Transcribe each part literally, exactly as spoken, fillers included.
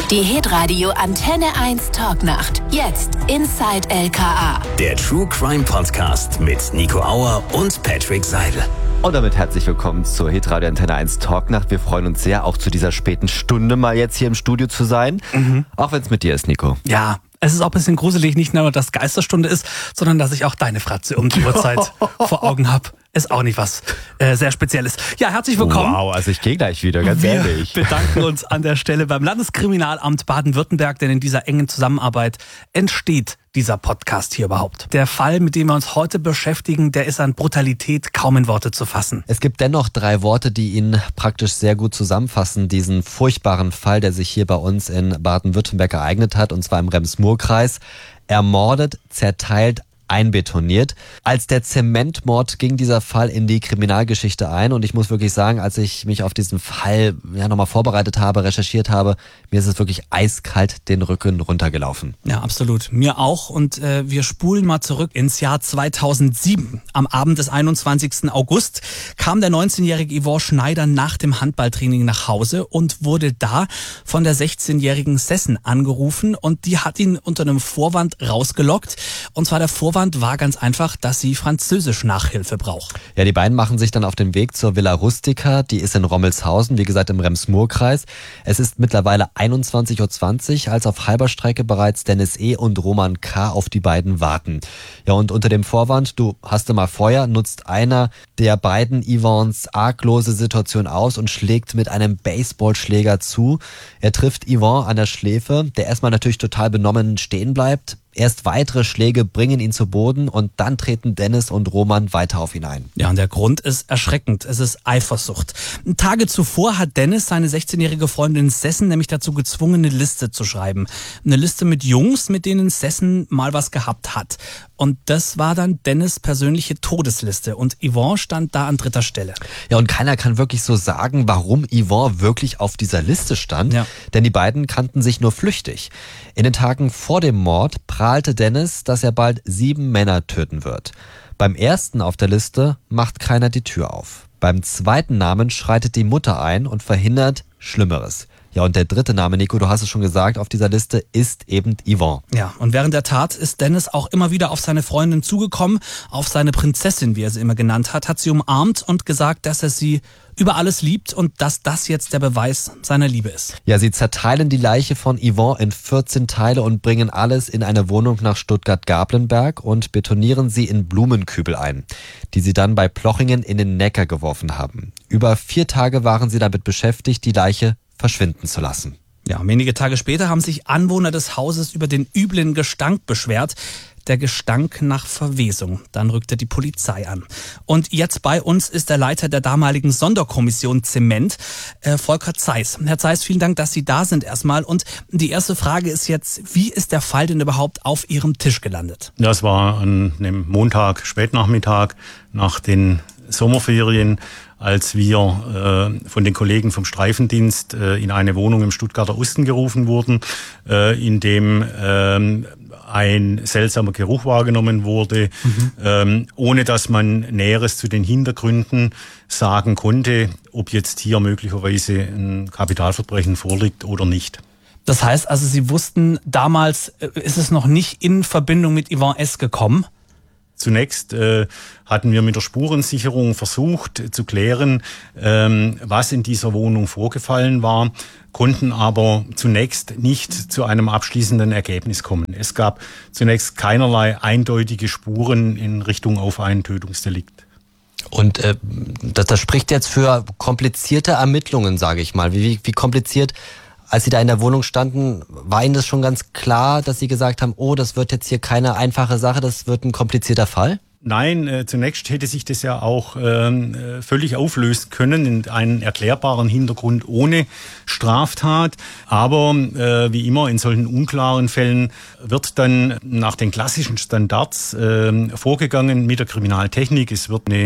Die Hitradio Antenne eins Talknacht. Jetzt Inside L K A. Der True Crime Podcast mit Nico Auer und Patrick Seidel. Und damit herzlich willkommen zur Hitradio Antenne eins Talknacht. Wir freuen uns sehr, auch zu dieser späten Stunde mal jetzt hier im Studio zu sein. Mhm. Auch wenn es mit dir ist, Nico. Ja, es ist auch ein bisschen gruselig, nicht nur, dass Geisterstunde ist, sondern dass ich auch deine Fratze um die Uhrzeit vor Augen habe. Ist auch nicht was äh, sehr Spezielles. Ja, herzlich willkommen. Wow, also ich gehe gleich wieder, ganz Wir ehrlich. Wir bedanken uns an der Stelle beim Landeskriminalamt Baden-Württemberg, denn in dieser engen Zusammenarbeit entsteht dieser Podcast hier überhaupt. Der Fall, mit dem wir uns heute beschäftigen, der ist an Brutalität kaum in Worte zu fassen. Es gibt dennoch drei Worte, die ihn praktisch sehr gut zusammenfassen, diesen furchtbaren Fall, der sich hier bei uns in Baden-Württemberg ereignet hat, und zwar im Rems-Murr-Kreis. Ermordet, zerteilt, einbetoniert. Als der Zementmord ging dieser Fall in die Kriminalgeschichte ein, und ich muss wirklich sagen, als ich mich auf diesen Fall ja nochmal vorbereitet habe, recherchiert habe, mir ist es wirklich eiskalt den Rücken runtergelaufen. Ja, absolut. Mir auch, und äh, wir spulen mal zurück ins Jahr zweitausendsieben. Am Abend des einundzwanzigsten August kam der neunzehnjährige Yvonne Schneider nach dem Handballtraining nach Hause und wurde da von der sechzehnjährigen Sessen angerufen, und die hat ihn unter einem Vorwand rausgelockt, und zwar der Vorwand war ganz einfach, dass sie Französisch-Nachhilfe braucht. Ja, die beiden machen sich dann auf den Weg zur Villa Rustica, die ist in Rommelshausen, wie gesagt im Rems-Murr-Kreis. Es ist mittlerweile einundzwanzig Uhr zwanzig, als auf halber Strecke bereits Dennis E. und Roman K. auf die beiden warten. Ja, und unter dem Vorwand, du hast mal Feuer, nutzt einer der beiden Yvonnes arglose Situation aus und schlägt mit einem Baseballschläger zu. Er trifft Yvonne an der Schläfe, der erstmal natürlich total benommen stehen bleibt. Erst weitere Schläge bringen ihn zu Boden, und dann treten Dennis und Roman weiter auf ihn ein. Ja, und der Grund ist erschreckend. Es ist Eifersucht. Tage zuvor hat Dennis seine sechzehnjährige Freundin Sessen nämlich dazu gezwungen, eine Liste zu schreiben. Eine Liste mit Jungs, mit denen Sessen mal was gehabt hat. Und das war dann Dennis' persönliche Todesliste. Und Yvonne stand da an dritter Stelle. Ja, und keiner kann wirklich so sagen, warum Yvonne wirklich auf dieser Liste stand. Ja. Denn die beiden kannten sich nur flüchtig. In den Tagen vor dem Mord prahlte Dennis, dass er bald sieben Männer töten wird. Beim ersten auf der Liste macht keiner die Tür auf. Beim zweiten Namen schreitet die Mutter ein und verhindert Schlimmeres. Ja, und der dritte Name, Nico, du hast es schon gesagt, auf dieser Liste ist eben Yvonne. Ja, und während der Tat ist Dennis auch immer wieder auf seine Freundin zugekommen, auf seine Prinzessin, wie er sie immer genannt hat, hat sie umarmt und gesagt, dass er sie über alles liebt und dass das jetzt der Beweis seiner Liebe ist. Ja, sie zerteilen die Leiche von Yvonne in vierzehn Teile und bringen alles in eine Wohnung nach Stuttgart-Gablenberg und betonieren sie in Blumenkübel ein, die sie dann bei Plochingen in den Neckar geworfen haben. Über vier Tage waren sie damit beschäftigt, die Leiche verschwinden zu lassen. Ja, wenige Tage später haben sich Anwohner des Hauses über den üblen Gestank beschwert. Der Gestank nach Verwesung. Dann rückte die Polizei an. Und jetzt bei uns ist der Leiter der damaligen Sonderkommission Zement, äh, Volker Zeiss. Herr Zeiss, vielen Dank, dass Sie da sind erstmal. Und die erste Frage ist jetzt, wie ist der Fall denn überhaupt auf Ihrem Tisch gelandet? Ja, es war an einem Montag, Spätnachmittag, nach den Sommerferien, als wir äh, von den Kollegen vom Streifendienst äh, in eine Wohnung im Stuttgarter Osten gerufen wurden, äh, in dem äh, ein seltsamer Geruch wahrgenommen wurde, mhm. ähm, ohne dass man Näheres zu den Hintergründen sagen konnte, ob jetzt hier möglicherweise ein Kapitalverbrechen vorliegt oder nicht. Das heißt also, Sie wussten damals, äh, ist es noch nicht in Verbindung mit Yvonne S. gekommen? Zunächst äh, hatten wir mit der Spurensicherung versucht zu klären, ähm, was in dieser Wohnung vorgefallen war, konnten aber zunächst nicht zu einem abschließenden Ergebnis kommen. Es gab zunächst keinerlei eindeutige Spuren in Richtung auf ein Tötungsdelikt. Und äh, das, das spricht jetzt für komplizierte Ermittlungen, sage ich mal. Wie, wie kompliziert, als Sie da in der Wohnung standen, war Ihnen das schon ganz klar, dass Sie gesagt haben, oh, das wird jetzt hier keine einfache Sache, das wird ein komplizierter Fall? Nein, äh, zunächst hätte sich das ja auch äh, völlig auflösen können in einen erklärbaren Hintergrund ohne Straftat. Aber äh, wie immer in solchen unklaren Fällen wird dann nach den klassischen Standards äh, vorgegangen mit der Kriminaltechnik. Es wird eine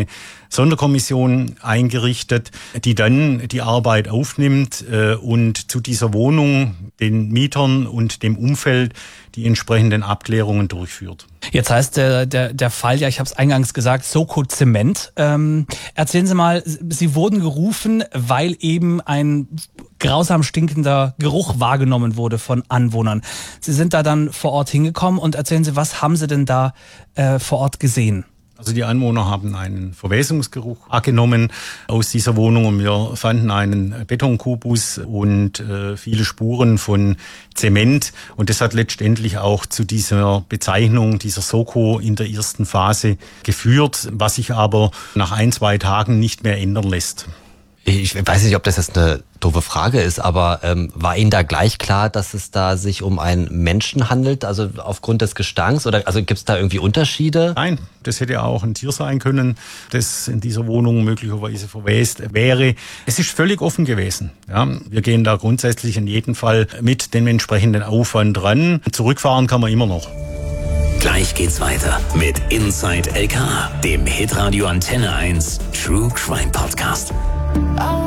Sonderkommission eingerichtet, die dann die Arbeit aufnimmt äh, und zu dieser Wohnung, den Mietern und dem Umfeld die entsprechenden Abklärungen durchführt. Jetzt heißt der, der, der Fall, ja, ich habe es eingangs gesagt, Soko Zement. Ähm, erzählen Sie mal, Sie wurden gerufen, weil eben ein grausam stinkender Geruch wahrgenommen wurde von Anwohnern. Sie sind da dann vor Ort hingekommen und erzählen Sie, was haben Sie denn da äh, vor Ort gesehen? Also die Anwohner haben einen Verwesungsgeruch wahrgenommen aus dieser Wohnung und wir fanden einen Betonkubus und äh, viele Spuren von Zement und das hat letztendlich auch zu dieser Bezeichnung dieser Soko in der ersten Phase geführt, was sich aber nach ein, zwei Tagen nicht mehr ändern lässt. Ich weiß nicht, ob das jetzt eine doofe Frage ist, aber ähm, war Ihnen da gleich klar, dass es da sich um einen Menschen handelt, also aufgrund des Gestanks? Oder also gibt es da irgendwie Unterschiede? Nein, das hätte auch ein Tier sein können, das in dieser Wohnung möglicherweise verwest wäre. Es ist völlig offen gewesen. Ja, wir gehen da grundsätzlich in jedem Fall mit dem entsprechenden Aufwand ran. Zurückfahren kann man immer noch. Gleich geht's weiter mit Inside L K, dem Hitradio Antenne eins True Crime Podcast. Oh.